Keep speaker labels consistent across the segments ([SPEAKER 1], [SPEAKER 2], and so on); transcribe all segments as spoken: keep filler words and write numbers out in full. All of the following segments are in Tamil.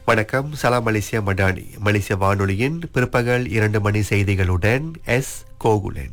[SPEAKER 1] வணக்கம். சலாம் மலேசியா மடானி. மலேசிய வானொலியின் பிற்பகல் இரண்டு மணி செய்திகளுடன் எஸ் கோகுலன்.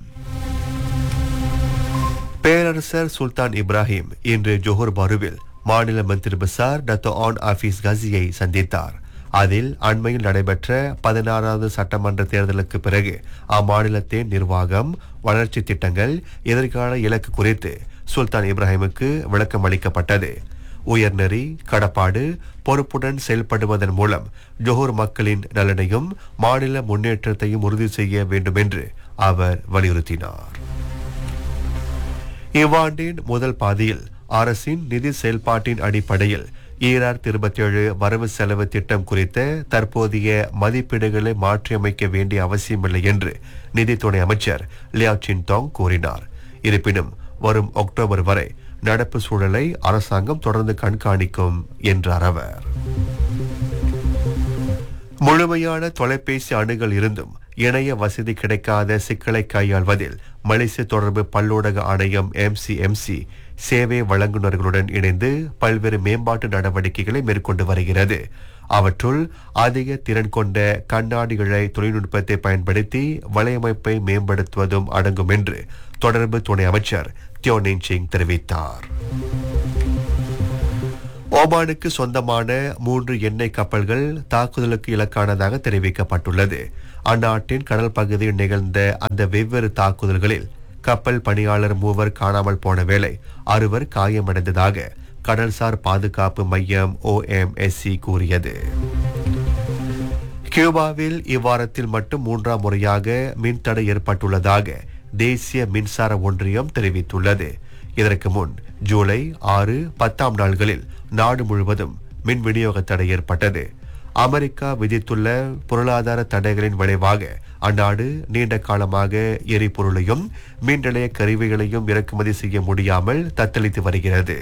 [SPEAKER 1] பேரரசர் சுல்தான் இப்ராஹிம் இன்று ஜோஹர் பாருவில் மாநில மந்திரி பசார் டத்தோ ஆன் ஆபீஸ் கசியை சந்தித்தார். அதில் அண்மையில் நடைபெற்ற பதினாறாவது சட்டமன்ற தேர்தலுக்கு பிறகு அம்மாநிலத்தின் நிர்வாகம், வளர்ச்சி திட்டங்கள், எதிர்கால இலக்கு குறித்து சுல்தான் இப்ராஹிமுக்கு விளக்கம் அளிக்கப்பட்டது. உயர்நெறி, கடப்பாடு, பொறுப்புடன் செயல்படுவதன் மூலம் ஜோஹர் மக்களின் நலனையும் மாநில முன்னேற்றத்தையும் உறுதி செய்ய வேண்டும் என்று அவர் வலியுறுத்தினார். இவ்வாண்டின் முதல் பாதியில் அரசின் நிதி செயல்பாட்டின் அடிப்படையில் ஈராயிரத்தி இருபத்தி ஏழு வரவு செலவு திட்டம் குறித்த தற்போதைய மதிப்பீடுகளை மாற்றியமைக்க வேண்டிய அவசியமில்லை என்று நிதி துணை அமைச்சர் லியாவ் சின் தாங் கூறினார். இருப்பினும் வரும் அக்டோபர் வரை நடப்பு சூழலை அரசாங்கம் தொடர்ந்து கண்காணிக்கும் என்றார் அவர். முழுமையான தொலைபேசி அணுகல் இருந்தும் இணைய வசதி கிடைக்காத சிக்கலை கையாள்வதில் மலேசிய தொடர்பு பல்லூடக ஆணையம் எம்சிஎம்சி சேவை வழங்குநர்களுடன் இணைந்து பல்வேறு மேம்பாட்டு நடவடிக்கைகளை மேற்கொண்டு வருகிறது. அவற்றுள் அதிக திறன் கொண்ட கண்ணாடி இழை தொழில்நுட்பத்தை பயன்படுத்தி வலையமைப்பை மேம்படுத்துவதும் அடங்கும் என்று தொடர்பு துணை அமைச்சர் தியோ நின்சிங் தெரிவித்தார். ஓமானுக்கு சொந்தமான மூன்று எண்ணெய் கப்பல்கள் தாக்குதலுக்கு இலக்கானதாக தெரிவிக்கப்பட்டுள்ளது. அந்நாட்டின் கடல் பகுதியில் நிகழ்ந்த அந்த வெவ்வேறு தாக்குதல்களில் கப்பல் பணியாளர் மூவர் காணாமல் போன வேளை அறுவர் காயமடைந்ததாக கடல்சார் பாதுகாப்பு மையம் ஓஎம்எஸ்சி கூறியது. கியூபாவில் இவ்வாரத்தில் மட்டும் மூன்றாம் முறையாக மின்தடை ஏற்பட்டுள்ளதாக தேசிய மின்சார ஒன்றியம் தெரிவித்துள்ளது. இதற்கு முன் ஜூலை ஆறு பத்தாம் நாள்களில் நாடு முழுவதும் மின் விநியோக தடை ஏற்பட்டது. அமெரிக்கா விதித்துள்ள பொருளாதார தடைகளின் விளைவாக அந்நாடு நீண்ட காலமாக எரிபொருளையும் மின் நிலைய கருவிகளையும் இறக்குமதி செய்ய முடியாமல் தத்தளித்து வருகிறது.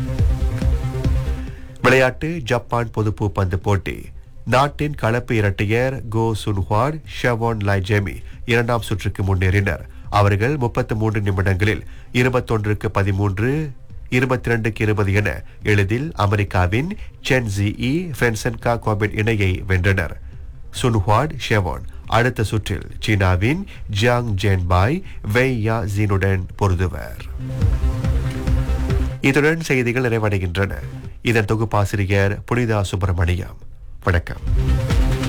[SPEAKER 1] விளையாட்டு. ஜப்பான் பொதுப்பு பந்து போட்டி. நாட்டின் கலப்பு இரட்டையர் கோ சுன்ஹுவான், ஷெவான் லாய் ஜெமி இரண்டாம் சுற்றுக்கு முன்னேறினர். அவர்கள் முப்பத்தி மூன்று நிமிடங்களில் இருபத்தொன்றுக்கு பதிமூன்று, இருபத்தி இரண்டுக்கு இருபது என எளிதில் அமெரிக்காவின் சென் ஜிஇ ஃபென்சென்கா கோபெட் இணையை வென்றனர். சுன்ஹுவான், ஷெவான் அடுத்த சுற்றில் சீனாவின் ஜியாங் ஜென்பாய் வெய் யா ஜீனுடன் பொருதுவர். இத்துடன் செய்திகள் நிறைவடைகின்றன. இதன் தொகுப்பாசிரியர் புனிதா சுப்பிரமணியம். வணக்கம்.